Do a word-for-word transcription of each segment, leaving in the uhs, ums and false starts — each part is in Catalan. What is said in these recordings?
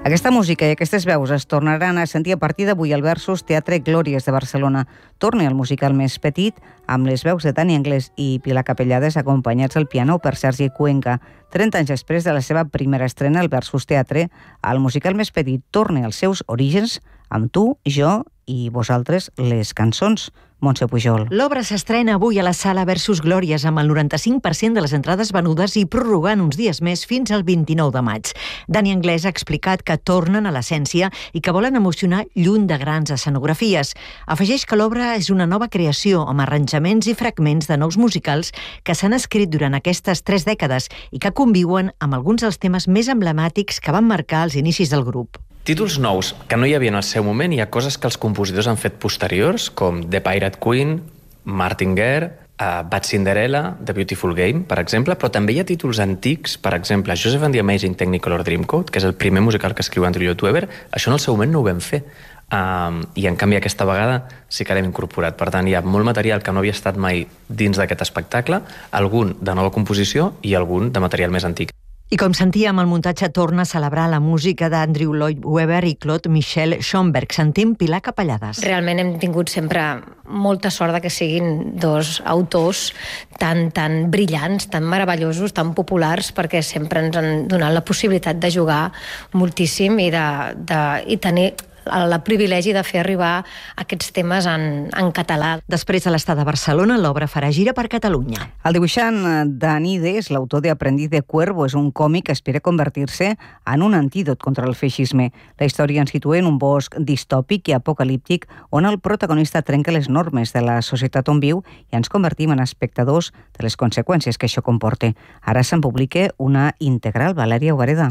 Aquesta música i aquestes veus es tornaran a sentir a partir d'avui al Versus Teatre Glòries de Barcelona. Torna el musical més petit amb les veus de Dani Anglès i Pilar Capellades acompanyats al piano per Sergi Cuenca. trenta anys després de la seva primera estrena al Versus Teatre, el musical més petit torna als seus orígens amb Tu, Jo i Vosaltres, les cançons. Montse Pujol. L'obra s'estrena avui a la sala Versus Glòries amb el noranta-cinc per cent de les entrades venudes i prorrogant uns dies més fins al vint-i-nou de maig. Dani Anglès ha explicat que tornen a l'essència i que volen emocionar lluny de grans escenografies. Afegeix que l'obra és una nova creació amb arranjaments i fragments de nous musicals que s'han escrit durant aquestes tres dècades i que conviuen amb alguns dels temes més emblemàtics que van marcar els inicis del grup. Títols nous que no hi havia en el seu moment, hi ha coses que els compositors han fet posteriors, com The Pirate Queen, Martinger, uh, Bad Cinderella, The Beautiful Game, per exemple, però també hi ha títols antics, per exemple, Joseph and the Amazing Technicolor Dreamcoat, que és el primer musical que escriu Andrew Lloyd Webber, això en el seu moment no ho vam fer. Um, I en canvi aquesta vegada sí que l'hem incorporat. Per tant, hi ha molt material que no havia estat mai dins d'aquest espectacle, algun de nova composició i algun de material més antic. I com sentíem, el muntatge torna a celebrar la música d'Andrew Lloyd Webber i Claude Michel Schoenberg. Sentim Pilar Capellades. Realment hem tingut sempre molta sort de que siguin dos autors tan, tan brillants, tan meravellosos, tan populars, perquè sempre ens han donat la possibilitat de jugar moltíssim i, de, de, i tenir el privilegi de fer arribar aquests temes en, en català. Després de l'estada a Barcelona, l'obra farà gira per Catalunya. El dibuixant Dani Des, l'autor de Aprendiz de Cuervo, és un còmic que espera convertir-se en un antídot contra el feixisme. La història ens situa en un bosc distòpic i apocalíptic on el protagonista trenca les normes de la societat on viu i ens convertim en espectadors de les conseqüències que això comporta. Ara se'n publica una integral. Valèria Ogareda.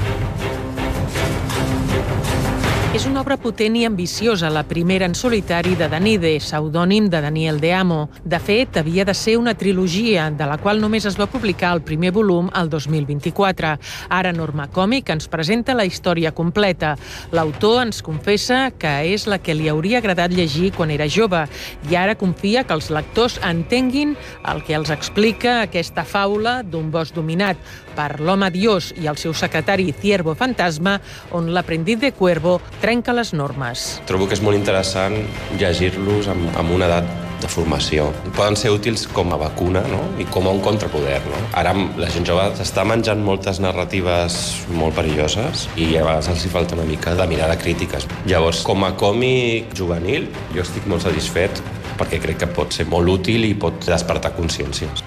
És una obra potent i ambiciosa, la primera en solitari de Dani Des, pseudònim de Daniel De Amo. De fet, havia de ser una trilogia, de la qual només es va publicar el primer volum el dos mil vint-i-quatre. Ara Norma Còmic ens presenta la història completa. L'autor ens confessa que és la que li hauria agradat llegir quan era jove i ara confia que els lectors entenguin el que els explica aquesta faula d'un bosc dominat per l'home dios i el seu secretari Ciervo Fantasma, on l'Aprendiz de Cuervo trenca les normes. Trobo que és molt interessant llegir-los amb, amb una edat de formació. Poden ser útils com a vacuna, no? I com a un contrapoder. No? Ara la gent jove s'està menjant moltes narratives molt perilloses i a vegades els hi falta una mica de mirada crítica. Llavors, com a còmic juvenil, jo estic molt satisfet perquè crec que pot ser molt útil i pot despertar consciències.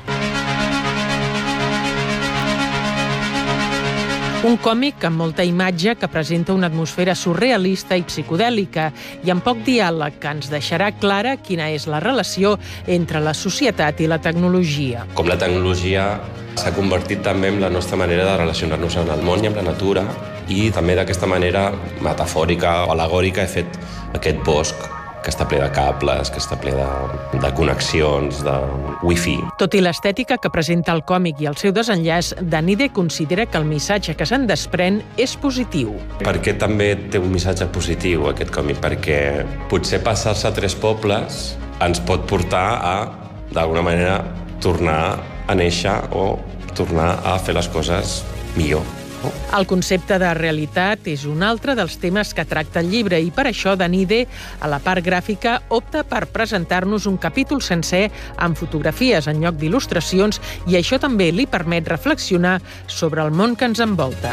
Un còmic amb molta imatge que presenta una atmosfera surrealista i psicodèlica i amb poc diàleg que ens deixarà clara quina és la relació entre la societat i la tecnologia. Com la tecnologia s'ha convertit també en la nostra manera de relacionar-nos amb el món i amb la natura i també d'aquesta manera metafòrica o al·legòrica he fet aquest bosc que està ple de cables, que està ple de, de connexions, de wifi. Tot i l'estètica que presenta el còmic i el seu desenllaç, Dani Des considera que el missatge que se'n desprèn és positiu. Per què també té un missatge positiu aquest còmic? Perquè potser passar-se a tres pobles ens pot portar a, d'alguna manera, tornar a néixer o tornar a fer les coses millor. El concepte de realitat és un altre dels temes que tracta el llibre i per això Dani Des, a la part gràfica, opta per presentar-nos un capítol sencer amb fotografies en lloc d'il·lustracions i això també li permet reflexionar sobre el món que ens envolta.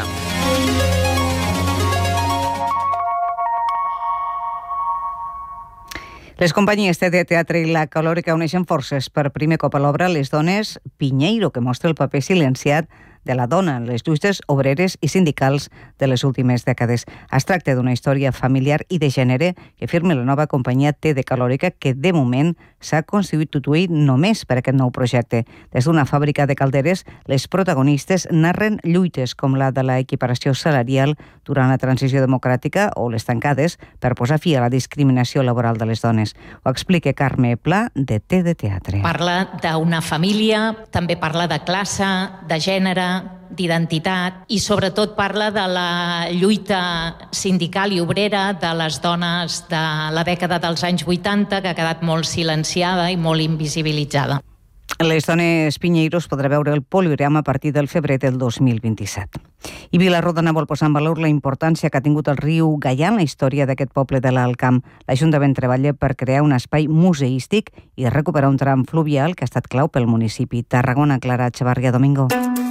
Les companyies de teatre i la Calòrica uneixen forces per primer cop a l'obra Les dones Pinheiro, que mostra el paper silenciat de la dona en les lluites obreres i sindicals de les últimes dècades. Es tracta d'una història familiar i de gènere que firma la nova companyia T de Calòrica, que de moment s'ha constituït només per aquest nou projecte. Des d'una fàbrica de calderes, les protagonistes narren lluites com la de la equiparació salarial durant la transició democràtica o les tancades per posar fi a la discriminació laboral de les dones. Ho explica Carme Pla, de T de Teatre. Parla d'una família, també parla de classe, de gènere, d'identitat i sobretot parla de la lluita sindical i obrera de les dones de la dècada dels anys vuitanta, que ha quedat molt silenciada i molt invisibilitzada. Les dones Pinheiro es podrà veure el poligrama a partir del febrer del dos mil vint-i-set. I Vilarrodona vol posar en valor la importància que ha tingut el riu Gaià en la història d'aquest poble de l'Alt Camp. L'Ajuntament treballa per crear un espai museístic i recuperar un tram fluvial que ha estat clau pel municipi. Tarragona, Clara Echevarria Domingo.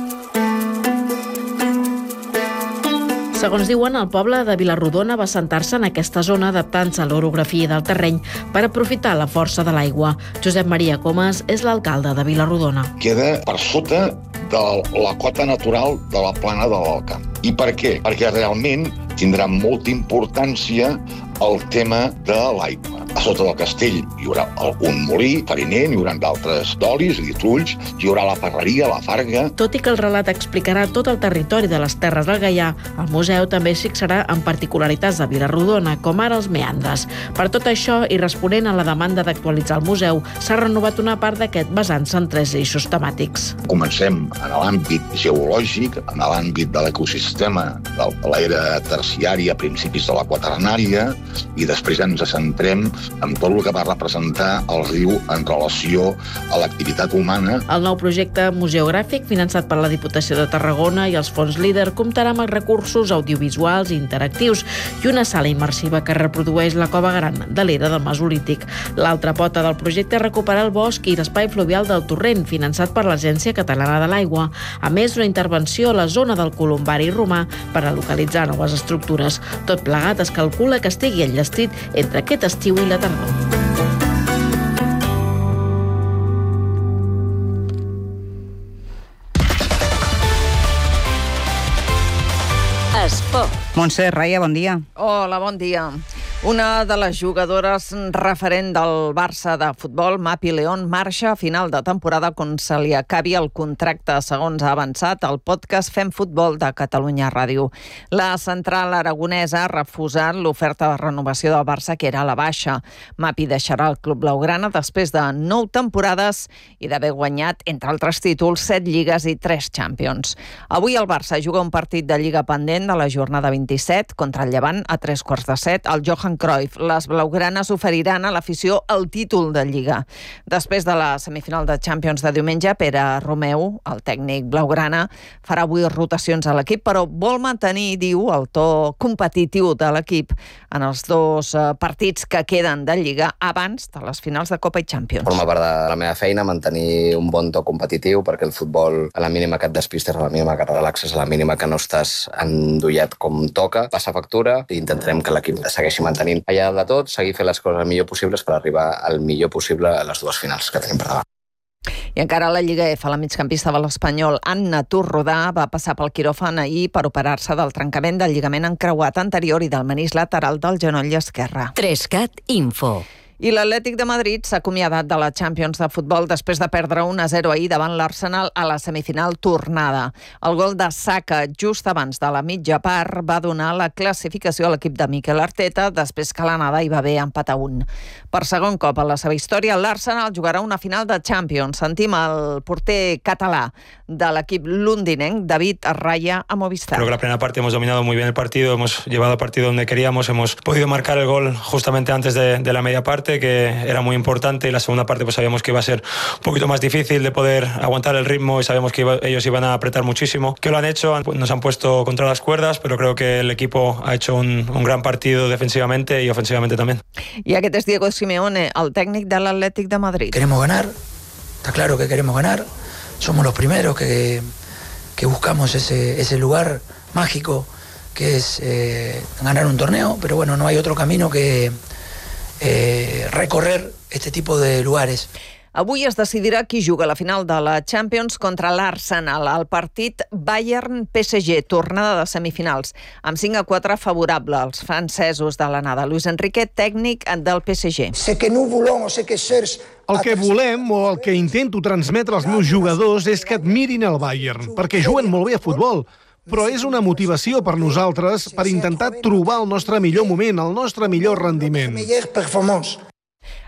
Segons diuen, el poble de Vilarrodona va assentar-se en aquesta zona adaptant-se a l'orografia del terreny per aprofitar la força de l'aigua. Josep Maria Comas és l'alcalde de Vilarrodona. Queda per sota de la cota natural de la plana de l'Alt Camp. I per què? Perquè realment tindrà molta importància el tema de l'aigua. A sota del castell hi haurà un molí fariner, hi haurà d'altres d'olis i trulls, hi haurà la parreria, la farga. Tot i que el relat explicarà tot el territori de les terres del Gaià, el museu també es fixarà en particularitats de Vilarrodona, com ara els meandres. Per tot això, i responent a la demanda d'actualitzar el museu, s'ha renovat una part d'aquest basant-se en tres eixos temàtics. Comencem en l'àmbit geològic, en l'àmbit de l'ecosistema de l'era terciària a principis de la quaternària, i després ens centrem en tot el que va representar el riu en relació a l'activitat humana. El nou projecte museogràfic, finançat per la Diputació de Tarragona i els fons LEADER, comptarà amb els recursos audiovisuals i interactius i una sala immersiva que reprodueix la cova gran de l'era del Mesolític. L'altra pota del projecte és recuperar el bosc i l'espai fluvial del Torrent, finançat per l'Agència Catalana de l'Aigua. A més, una intervenció a la zona del Columbari romà per a localitzar noves estructures. Tot plegat es calcula que estigui enllestit entre aquest estiu i la tardor. Esport. Montse Raia, bon dia. Hola, bon dia. Una de les jugadores referent del Barça de futbol, Mapi León, marxa a final de temporada quan se li acabi el contracte, segons ha avançat el podcast Fem Futbol de Catalunya Ràdio. La central aragonesa ha refusat l'oferta de renovació del Barça, que era a la baixa. Mapi deixarà el club blaugrana després de nou temporades i d'haver guanyat, entre altres títols, set lligues i tres Champions. Avui el Barça juga un partit de Lliga pendent de la jornada vint-i-set contra el Llevant a tres quarts de set al Johan Cruyff. Les blaugranes oferiran a l'afició el títol de Lliga. Després de la semifinal de Champions de diumenge, Pere Romeu, el tècnic blaugrana, farà avui rotacions a l'equip, però vol mantenir, diu, el to competitiu de l'equip en els dos partits que queden de Lliga abans de les finals de Copa i Champions. Forma part de la meva feina mantenir un bon to competitiu, perquè el futbol, a la mínima que et despistes, a la mínima que et relaxes, a la mínima que no estàs endollat com toca, passa factura i intentarem que l'equip segueixi mantenint allà de tot, seguir fent les coses el millor possibles per arribar al millor possible a les dues finals que tenim per davant. I encara a la Lliga F, la migcampista de l'Espanyol, Anna Torrodà, va passar pel quiròfan ahir per operar-se del trencament del lligament encreuat anterior i del menís lateral del genoll esquerre. Trescat Info. I l'Atlètic de Madrid s'ha acomiadat de la Champions de futbol després de perdre un a zero ahir davant l'Arsenal a la semifinal tornada. El gol de Saka just abans de la mitja part va donar la classificació a l'equip de Mikel Arteta després que l'anada hi va haver empat a un. Per segon cop a la seva història, l'Arsenal jugarà una final de Champions. Sentim el porter català de l'equip londinenc, David Raya, a Movistar. Creo que la primera parte hemos dominado muy bien el partido, hemos llevado el partido donde queríamos, hemos podido marcar el gol justamente antes de, de la media parte, que era muy importante, y la segunda parte pues sabíamos que iba a ser un poquito más difícil de poder aguantar el ritmo y sabíamos que iba, ellos iban a apretar muchísimo, que lo han hecho, nos han puesto contra las cuerdas, pero creo que el equipo ha hecho un, un gran partido defensivamente y ofensivamente también. Y aquest és Diego Simeone, el tècnic de l'Atlètic de Madrid. Queremos ganar, está claro que queremos ganar, somos los primeros que, que buscamos ese, ese lugar mágico que es eh, ganar un torneo, pero bueno, no hay otro camino que Eh, recorrer este tipo de lugares. Avui es decidirà qui juga a la final de la Champions contra l'Arsenal, el partit Bayern-P S G, tornada de semifinals, amb cinc a quatre favorable als francesos de l'anada. Luis Enrique, tècnic del P S G. Sé que no volem o sé que certs... El que volem o el que intento transmetre als meus jugadors és que admirin el Bayern, perquè juguen molt bé a futbol. Però és una motivació per nosaltres per intentar trobar el nostre millor moment, el nostre millor rendiment.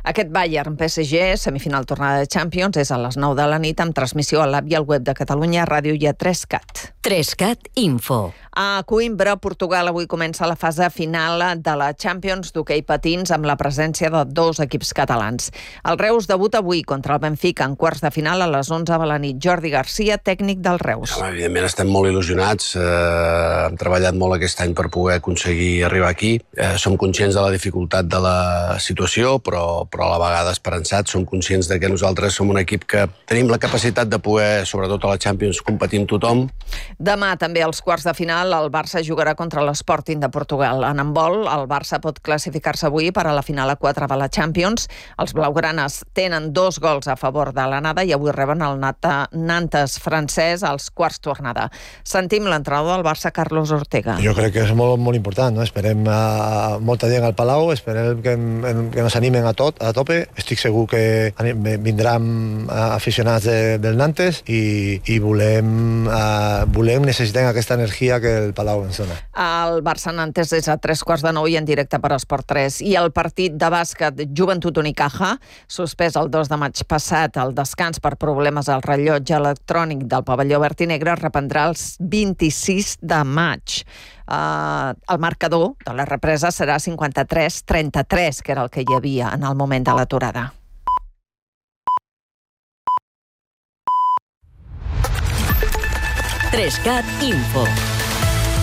Aquest Bayern P S G, semifinal tornada de Champions, és a les nou de la nit amb transmissió a l'app i al web de Catalunya Ràdio i a tres cat. tres cat Info. A Coimbra, Portugal, avui comença la fase final de la Champions d'hoquei patins amb la presència de dos equips catalans. El Reus debuta avui contra el Benfica en quarts de final a les onze de la nit. Jordi Garcia, tècnic del Reus. Home, evidentment estem molt il·lusionats. Eh, hem treballat molt aquest any per poder aconseguir arribar aquí. Eh, som conscients de la dificultat de la situació, però, però a la vegada esperançats. Som conscients de que nosaltres som un equip que tenim la capacitat de poder, sobretot a la Champions, competir amb tothom. Demà també als quarts de final el Barça jugarà contra l'Sporting de Portugal. En handbol, el Barça pot classificar-se avui per a la final a quatre de la Champions. Els blaugranes tenen dos gols a favor de l'anada i avui reben el Nantes francès als quarts tornada. Sentim l'entrenador del Barça, Carlos Ortega. Jo crec que és molt, molt important, no? Esperem a molta gent al Palau, esperem que, que nos animen a tot, a tope. Estic segur que vindran aficionats de, del Nantes i, i volem, uh, volem, necessitem aquesta energia que el Palau ens dona. El Barça-Nantes és a tres quarts de nou i en directe per Esport tres. I el partit de bàsquet Joventut Unicaja, suspès el dos de maig passat, el descans per problemes al rellotge electrònic del pavelló verd i negre reprendrà el vint-i-sis de maig. Uh, el marcador de la represa serà cinquanta-tres trenta-tres, que era el que hi havia en el moment de l'aturada. tres cat Info.